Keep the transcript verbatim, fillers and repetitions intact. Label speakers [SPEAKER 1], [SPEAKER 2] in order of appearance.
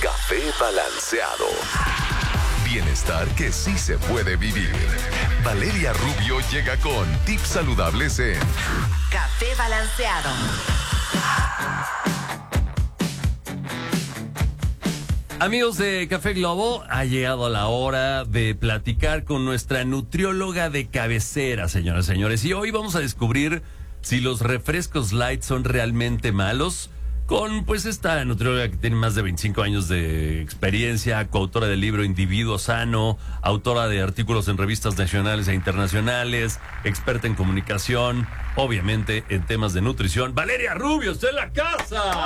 [SPEAKER 1] Café Balanceado. Bienestar que sí se puede vivir. Valeria Rubio llega con tips saludables en
[SPEAKER 2] Café Balanceado.
[SPEAKER 3] Amigos de Café Globo, ha llegado la hora de platicar con nuestra nutrióloga de cabecera, señoras y señores. Y hoy vamos a descubrir si los refrescos light son realmente malos, con pues esta nutrióloga que tiene más de veinticinco años de experiencia, coautora del libro Individuo Sano, autora de artículos en revistas nacionales e internacionales, experta en comunicación, obviamente en temas de nutrición. Valeria Rubio, está en la casa.